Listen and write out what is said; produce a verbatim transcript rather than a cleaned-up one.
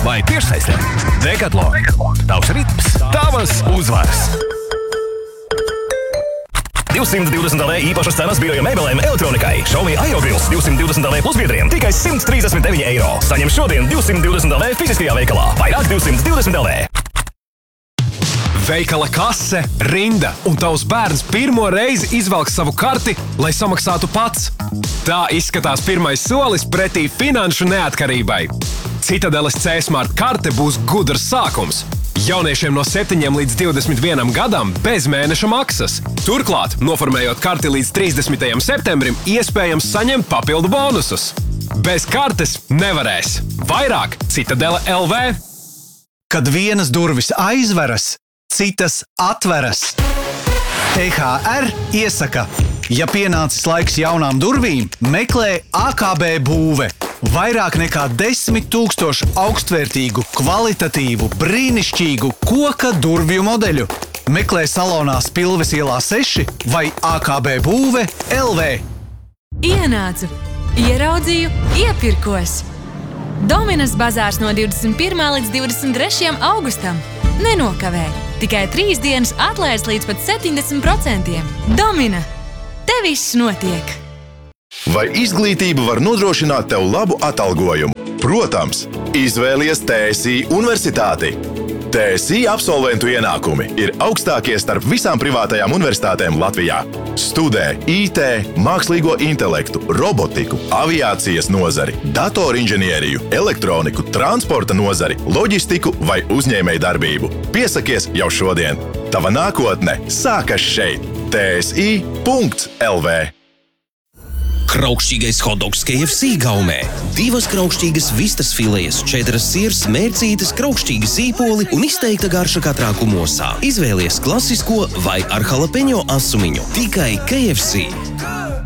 vai tiešsaistē. Decathlon. Tavs ritms, tavas uzvaras. divsimt divdesmit L V īpašas cenas birojam mēbelēm elektronikai. Xiaomi Aeogrills divsimt divdesmit L V pusbiedriem tikai simt trīsdesmit deviņi eiro. Saņem šodien divsimt divdesmit L V fiziskajā veikalā. Vairāk divsimt divdesmit L V. Veikala kase, rinda un tavs bērns pirmo reizi izvelk savu karti, lai samaksātu pats. Tā izskatās pirmais solis pretī finanšu neatkarībai. Citadeles C-Smart karte būs gudrs sākums. Jauniešiem no septiņiem līdz divdesmit vienam gadam bez mēneša maksas. Turklāt, noformējot karti līdz trīsdesmitajam septembrim, iespējams saņemt papildu bonusus. Bez kartes nevarēs. Vairāk Citadele L V. Kad vienas durvis aizveras, citas atveras. T H R iesaka, ja pienācis laiks jaunām durvīm, meklē A K B būve. Vairāk nekā desmit tūkstoši augstvērtīgu, kvalitatīvu, brīnišķīgu koka durvju modeļu. Meklē salonā Spilves ielā seši vai A K B būve L V. Ienācu, ieraudzīju, iepirkos. Dominas bazārs no divdesmit pirmā līdz divdesmit trešajam augustam. Nenokavē, tikai trīs dienas atlaides līdz pat septiņdesmit procentiem. Domina, te viss notiek! Vai izglītība var nodrošināt tev labu atalgojumu? Protams, izvēlies T S I universitāti. T S I absolventu ienākumi ir augstākie starp visām privātajām universitātēm Latvijā. Studē I T, mākslīgo intelektu, robotiku, aviācijas nozari, datorinženieriju, elektroniku, transporta nozari, loģistiku vai uzņēmēju darbību. Piesakies jau šodien. Tava nākotne sākas šeit. T S I punkts L V. Kraukšķīgais hotdogs K F C gaumē. Divas kraukšķīgas vistas filejas, četras sirs, mērcītes, kraukšķīgi sīpoli un izteikta garša katrā kumosā. Izvēlies klasisko vai ar jalapeņo asumiņu. Tikai K F C.